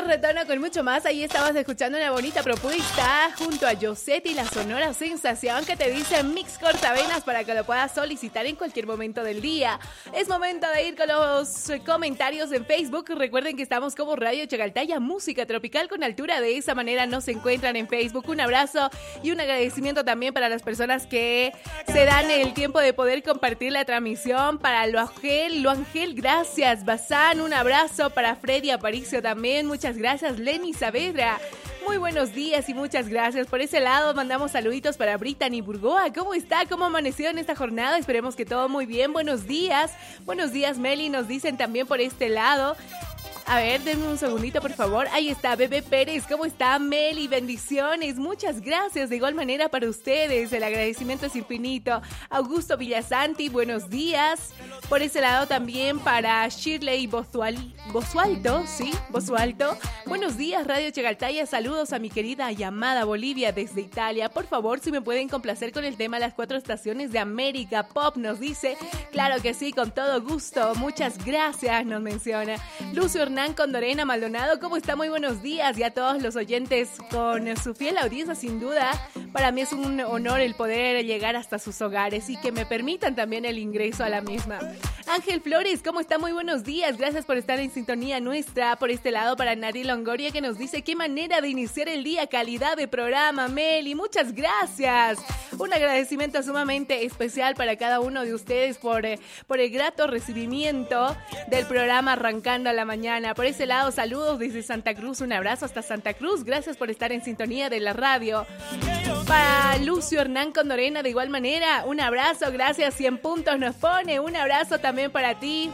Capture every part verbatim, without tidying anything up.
retorno con mucho más. Ahí estabas escuchando una bonita propuesta junto a Josette y la Sonora Sensación, que te dice mix cortavenas para que lo puedas solicitar en cualquier momento del día. Es momento de ir con los comentarios en Facebook. Recuerden que estamos como Radio Chagaltaya, música tropical con altura. De esa manera nos encuentran en Facebook. Un abrazo y un agradecimiento también para las personas que se dan el tiempo de poder compartir la transmisión. Para lo Ángel, lo Ángel, gracias. Bazán, un abrazo para Freddy Aparicio también. Muchas gracias, Lenny Saavedra. Muy buenos días y muchas gracias. Por ese lado mandamos saluditos para Brittany Burgoa. ¿Cómo está? ¿Cómo amaneció en esta jornada? Esperemos que todo muy bien. Buenos días. Buenos días, Meli. Nos dicen también por este lado. A ver, denme un segundito, por favor. Ahí está, Bebé Pérez. ¿Cómo está, Meli? Bendiciones. Muchas gracias. De igual manera para ustedes. El agradecimiento es infinito. Augusto Villasanti, buenos días. Por ese lado también para Shirley Bosual, Bosualto, ¿sí? Bosualto. Buenos días, Radio Chagaltaya. Saludos a mi querida y amada Bolivia desde Italia. Por favor, si me pueden complacer con el tema Las Cuatro Estaciones de América Pop, nos dice. Claro que sí, con todo gusto. Muchas gracias, nos menciona. Lucio Hernán Condorena Maldonado, ¿cómo está? Muy buenos días. Y a todos los oyentes con su fiel audiencia, sin duda. Para mí es un honor el poder llegar hasta sus hogares y que me permitan también el ingreso a la misma. Ángel Flores, ¿cómo está? Muy buenos días. Gracias por estar en sintonía nuestra. Por este lado para Nari Longoria, que nos dice qué manera de iniciar el día, calidad de programa, Meli. Muchas gracias. Un agradecimiento sumamente especial para cada uno de ustedes por, eh, por el grato recibimiento del programa Arrancando a la Mañana. Por ese lado, saludos desde Santa Cruz. Un abrazo hasta Santa Cruz. Gracias por estar en sintonía de la radio. Para Lucio Hernán Condorena, de igual manera, un abrazo. Gracias. cien puntos nos pone. Un abrazo también para ti.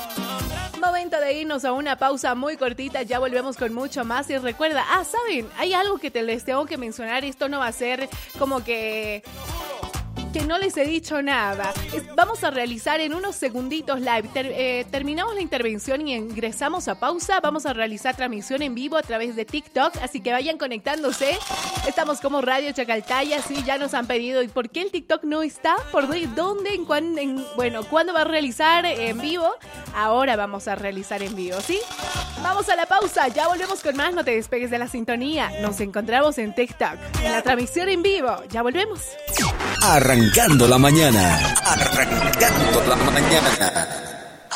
Momento de irnos a una pausa muy cortita, ya volvemos con mucho más. Y recuerda, ah, ¿saben? Hay algo que te les tengo que mencionar. Esto no va a ser como que... que no les he dicho nada. Es, vamos a realizar en unos segunditos live. Ter, eh, terminamos la intervención y ingresamos a pausa. Vamos a realizar transmisión en vivo a través de TikTok, así que vayan conectándose. Estamos como Radio Chagaltaya, sí, ya nos han pedido. ¿Y por qué el TikTok no está? ¿Por dónde? ¿En cuándo? En, bueno, ¿cuándo va a realizar en vivo? Ahora vamos a realizar en vivo, ¿sí? Vamos a la pausa, ya volvemos con más. No te despegues de la sintonía. Nos encontramos en TikTok, en la transmisión en vivo. Ya volvemos. Arrancando la mañana. Arrancando la mañana.